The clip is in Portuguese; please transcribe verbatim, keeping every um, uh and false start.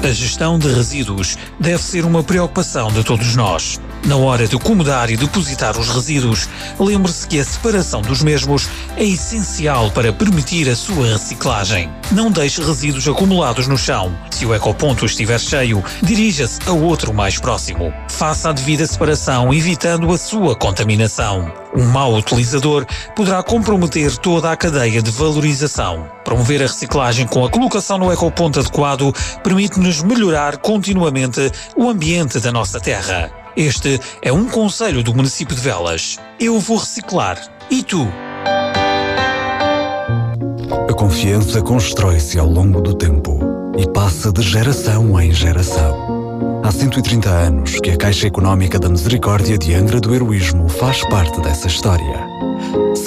A gestão de resíduos deve ser uma preocupação de todos nós. Na hora de acomodar e depositar os resíduos, lembre-se que a separação dos mesmos é essencial para permitir a sua reciclagem. Não deixe resíduos acumulados no chão. Se o ecoponto estiver cheio, dirija-se a outro mais próximo. Faça a devida separação, evitando a sua contaminação. Um mau utilizador poderá comprometer toda a cadeia de valorização. Promover a reciclagem com a colocação no ecoponto adequado permite-nos melhorar continuamente o ambiente da nossa terra. Este é um conselho do município de Velas. Eu vou reciclar. E tu? A confiança constrói-se ao longo do tempo e passa de geração em geração. Há cento e trinta anos que a Caixa Económica da Misericórdia de Angra do Heroísmo faz parte dessa história.